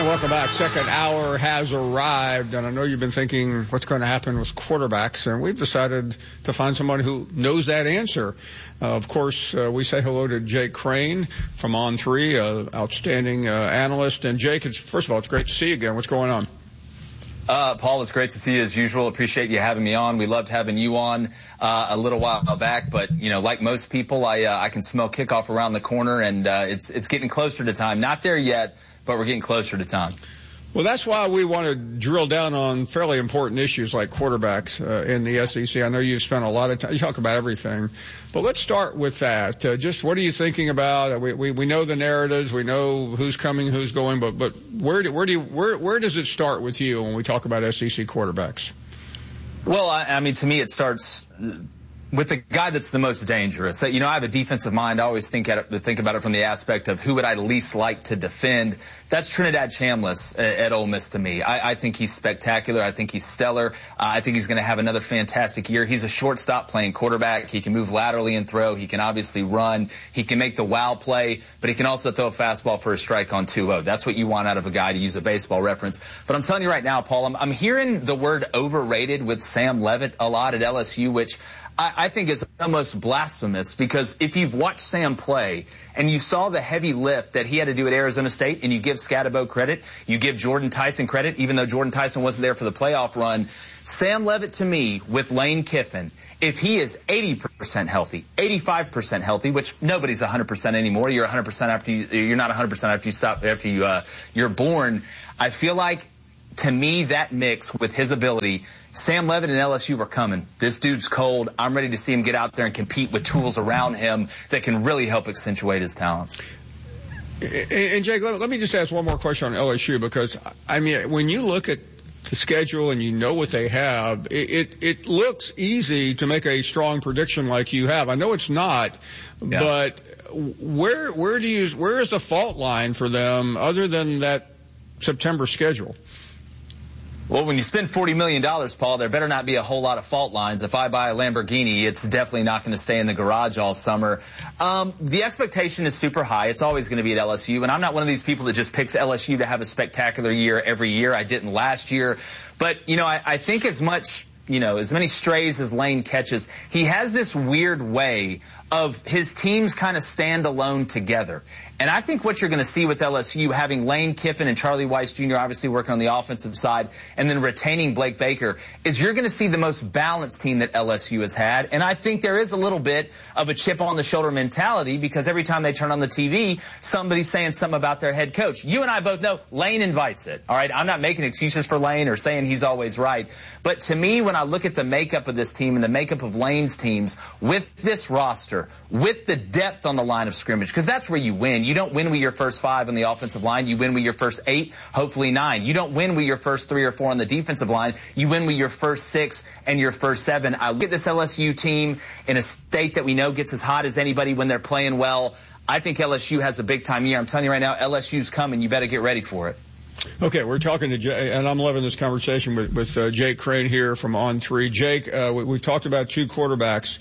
welcome back. Second hour has arrived, and I know you've been thinking what's going to happen with quarterbacks, and we've decided to find someone who knows that answer. Of course, we say hello to Jake Crane from On3, outstanding analyst. And Jake, first of all, it's great to see you again. What's going on? Paul, it's great to see you as usual. Appreciate you having me on. We loved having you on a little while back, but like most people, I can smell kickoff around the corner, and it's getting closer to time. Not there yet, but we're getting closer to time. Well, that's why we want to drill down on fairly important issues like quarterbacks in the SEC. I know you've spent a lot of time. You talk about everything, but let's start with that. Just what are you thinking about? We know the narratives, we know who's coming, who's going, but where does it start with you when we talk about SEC quarterbacks? Well, I mean, to me, it starts with the guy that's the most dangerous. I have a defensive mind. I always think about it from the aspect of who would I least like to defend. That's Trinidad Chambliss at Ole Miss to me. I think he's spectacular. I think he's stellar. I think he's going to have another fantastic year. He's a shortstop playing quarterback. He can move laterally and throw. He can obviously run. He can make the wow play, but he can also throw a fastball for a strike on 2-0. That's what you want out of a guy, to use a baseball reference. But I'm telling you right now, Paul, I'm hearing the word overrated with Sam Leavitt a lot at LSU, which I think is almost blasphemous, because if you've watched Sam play and you saw the heavy lift that he had to do at Arizona State, and you give Scatterbo credit, you give Jordan Tyson credit, even though Jordan Tyson wasn't there for the playoff run, Sam Leavitt to me with Lane Kiffin, if he is 80% healthy, 85% healthy, which nobody's 100% anymore, you're 100% after you're not 100% after you're born. I feel like, to me, that mix with his ability, Sam Leavitt and LSU are coming. This dude's cold. I'm ready to see him get out there and compete with tools around him that can really help accentuate his talents. And Jake, let me just ask one more question on LSU, because, I mean, when you look at the schedule and you know what they have, it looks easy to make a strong prediction like you have. I know it's not, yeah. But where is the fault line for them other than that September schedule? Well, when you spend $40 million, Paul, there better not be a whole lot of fault lines. If I buy a Lamborghini, it's definitely not going to stay in the garage all summer. The expectation is super high. It's always going to be at LSU. And I'm not one of these people that just picks LSU to have a spectacular year every year. I didn't last year. But, I think as many strays as Lane catches, he has this weird way of his teams kind of stand alone together. And I think what you're going to see with LSU, having Lane Kiffin and Charlie Weiss Jr. obviously working on the offensive side, and then retaining Blake Baker, is you're going to see the most balanced team that LSU has had. And I think there is a little bit of a chip on the shoulder mentality, because every time they turn on the TV, somebody's saying something about their head coach. You and I both know Lane invites it. All right, I'm not making excuses for Lane or saying he's always right. But to me, when I look at the makeup of this team and the makeup of Lane's teams with this roster, with the depth on the line of scrimmage, because that's where you win. You don't win with your first 5 on the offensive line. You win with your first 8, hopefully 9. You don't win with your first 3 or 4 on the defensive line. You win with your first 6 and your first 7. I look at this LSU team in a state that we know gets as hot as anybody when they're playing well. I think LSU has a big-time year. I'm telling you right now, LSU's coming. You better get ready for it. Okay, we're talking to Jake, and I'm loving this conversation with Jake Crane here from On3. Jake, we've talked about 2 quarterbacks.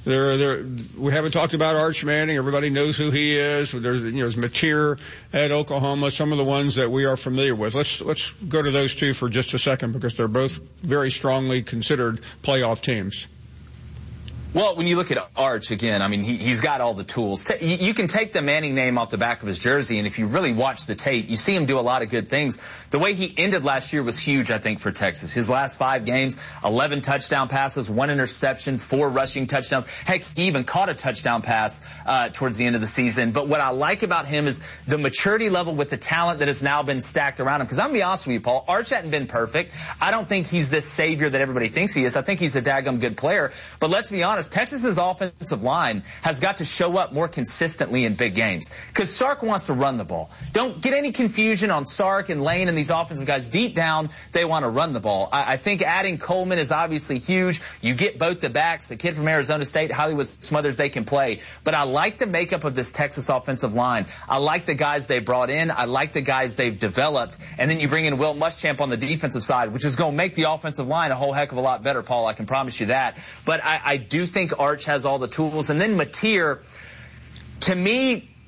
We haven't talked about Arch Manning. Everybody knows who he is. There's Mateer at Oklahoma, some of the ones that we are familiar with. Let's go to those 2 for just a second, because they're both very strongly considered playoff teams. Well, when you look at Arch, again, I mean, he's got all the tools. You can take the Manning name off the back of his jersey, and if you really watch the tape, you see him do a lot of good things. The way he ended last year was huge, I think, for Texas. His last 5 games, 11 touchdown passes, 1 interception, 4 rushing touchdowns. Heck, he even caught a touchdown pass towards the end of the season. But what I like about him is the maturity level with the talent that has now been stacked around him. Because I'm going to be honest with you, Paul, Arch hadn't been perfect. I don't think he's this savior that everybody thinks he is. I think he's a daggum good player. But let's be honest, Texas's offensive line has got to show up more consistently in big games, because Sark wants to run the ball. Don't get any confusion on Sark and Lane and these offensive guys. Deep down, they want to run the ball. I think adding Coleman is obviously huge. You get both the backs, the kid from Arizona State, Hollywood Smothers, they can play. But I like the makeup of this Texas offensive line. I like the guys they brought in. I like the guys they've developed. And then you bring in Will Muschamp on the defensive side, which is going to make the offensive line a whole heck of a lot better, Paul. I can promise you that. But I do think Arch has all the tools. And then Mateer, to me,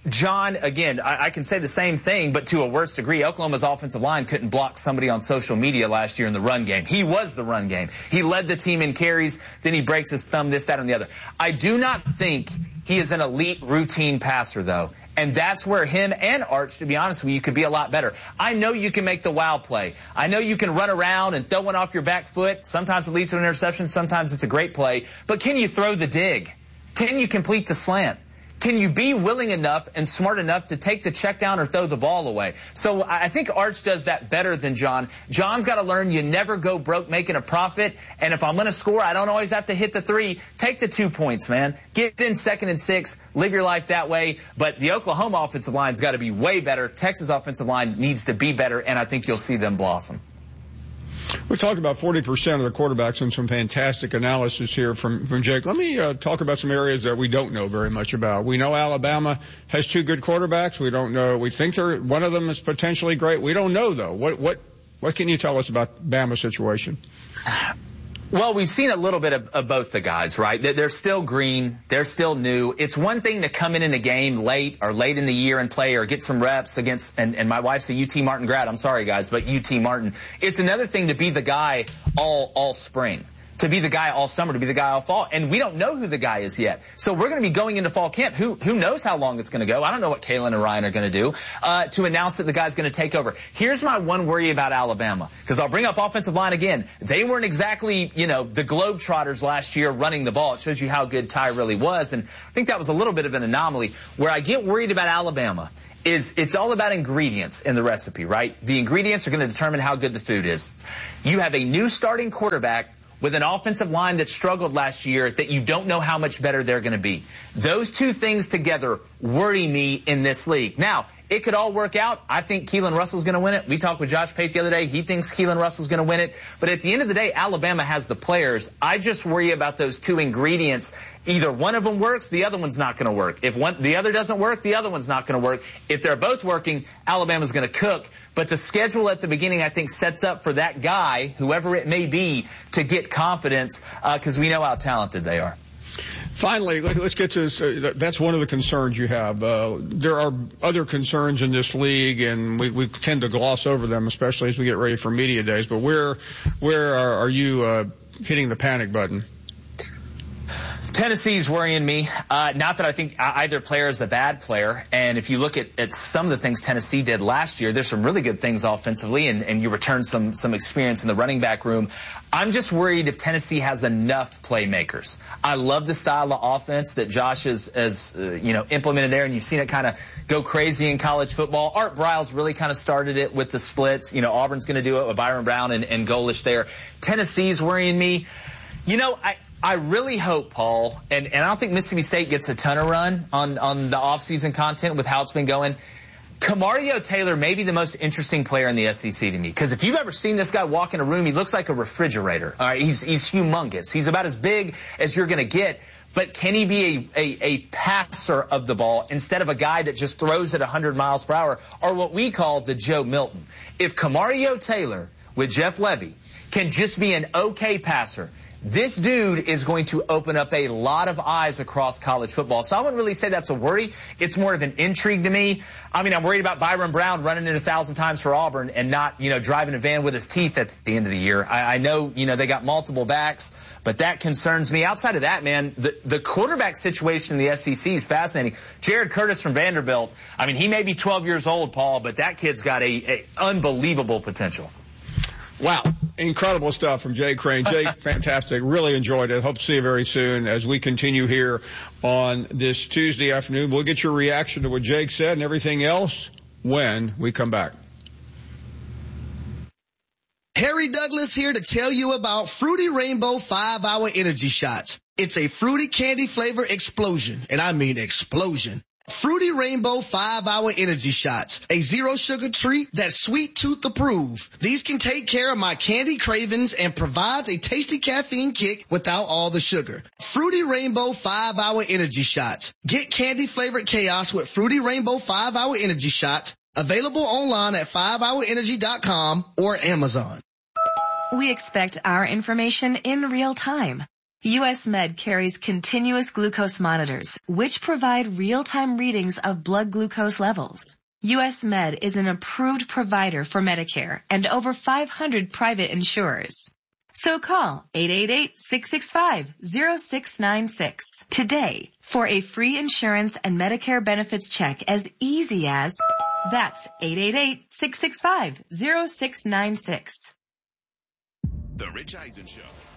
John, again, I can say the same thing, but to a worse degree. Oklahoma's offensive line couldn't block somebody on social media last year in the run game. He was the run game. He led the team in carries, then he breaks his thumb, this, that, and the other. I do not think he is an elite routine passer, though. And that's where him and Arch, to be honest with you, could be a lot better. I know you can make the wow play. I know you can run around and throw one off your back foot. Sometimes it leads to an interception. Sometimes it's a great play. But can you throw the dig? Can you complete the slant? Can you be willing enough and smart enough to take the check down or throw the ball away? So I think Arch does that better than John. John's got to learn you never go broke making a profit. And if I'm going to score, I don't always have to hit the 3. Take the 2 points, man. Get in 2nd and 6. Live your life that way. But the Oklahoma offensive line's got to be way better. Texas offensive line needs to be better, and I think you'll see them blossom. We talked about 40% of the quarterbacks and some fantastic analysis here from Jake. Let me talk about some areas that we don't know very much about. We know Alabama has 2 good quarterbacks. We don't know. We think one of them is potentially great. We don't know, though. What can you tell us about Bama's situation? Well, we've seen a little bit of both the guys, right? They're still green. They're still new. It's one thing to come in a game late in the year and play or get some reps against, and my wife's a UT Martin grad. I'm sorry, guys, but UT Martin. It's another thing to be the guy all spring, to be the guy all summer, to be the guy all fall. And we don't know who the guy is yet. So we're going to be going into fall camp. Who knows how long it's going to go? I don't know what Kalen and Ryan are going to do to announce that the guy's going to take over. Here's my one worry about Alabama, because I'll bring up offensive line again. They weren't exactly, the Globetrotters last year running the ball. It shows you how good Ty really was. And I think that was a little bit of an anomaly. Where I get worried about Alabama is it's all about ingredients in the recipe, right? The ingredients are going to determine how good the food is. You have a new starting quarterback with an offensive line that struggled last year that you don't know how much better they're going to be. Those two things together worry me in this league. Now, it could all work out. I think Keelan Russell's going to win it. We talked with Josh Pate the other day. He thinks Keelan Russell's going to win it. But at the end of the day, Alabama has the players. I just worry about those two ingredients. Either one of them works, the other one's not going to work. If the other doesn't work, the other one's not going to work. If they're both working, Alabama's going to cook. But the schedule at the beginning, I think, sets up for that guy, whoever it may be, to get confidence because we know how talented they are. Finally, let's get to that's one of the concerns you have. There are other concerns in this league, and we tend to gloss over them, especially as we get ready for media days. But where are you hitting the panic button? Tennessee's worrying me. Not that I think either player is a bad player. And if you look at some of the things Tennessee did last year, there's some really good things offensively, and you return some experience in the running back room. I'm just worried if Tennessee has enough playmakers. I love the style of offense that Josh has implemented there, and you've seen it kind of go crazy in college football. Art Briles really kind of started it with the splits. Auburn's going to do it with Byron Brown and Golish there. Tennessee's worrying me. I really hope, Paul, and I don't think Mississippi State gets a ton of run on the offseason content with how it's been going. Camario Taylor may be the most interesting player in the SEC to me, because if you've ever seen this guy walk in a room, he looks like a refrigerator. All right, he's humongous. He's about as big as you're going to get. But can he be a passer of the ball instead of a guy that just throws at 100 miles per hour, or what we call the Joe Milton? If Camario Taylor with Jeff Levy can just be an okay passer, this dude is going to open up a lot of eyes across college football. So I wouldn't really say that's a worry. It's more of an intrigue to me. I mean, I'm worried about Byron Brown running it 1,000 times for Auburn and not, driving a van with his teeth at the end of the year. I know, they got multiple backs, but that concerns me. Outside of that, man, the quarterback situation in the SEC is fascinating. Jared Curtis from Vanderbilt, I mean, he may be 12 years old, Paul, but that kid's got a unbelievable potential. Wow. Incredible stuff from Jay Crane. Jay, fantastic. Really enjoyed it. Hope to see you very soon as we continue here on this Tuesday afternoon. We'll get your reaction to what Jake said and everything else when we come back. Harry Douglas here to tell you about Fruity Rainbow 5-Hour Energy Shots. It's a fruity candy flavor explosion, and I mean explosion. Fruity Rainbow 5-Hour Energy Shots, a zero sugar treat that's sweet tooth approved. These can take care of my candy cravings and provides a tasty caffeine kick without all the sugar. Fruity Rainbow 5-Hour Energy Shots. Get candy flavored chaos with Fruity Rainbow 5-Hour Energy Shots. Available online at 5hourenergy.com or Amazon. We expect our information in real time. US Med carries continuous glucose monitors, which provide real-time readings of blood glucose levels. US Med is an approved provider for Medicare and over 500 private insurers. So call 888-665-0696 today for a free insurance and Medicare benefits check as easy as, that's 888-665-0696. The Rich Eisen Show.